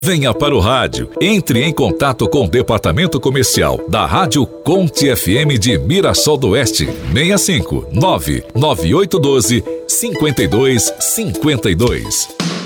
Venha para o rádio. Entre em contato com o departamento comercial da Rádio Conte FM de Mirassol do Oeste. 65 99812 5252.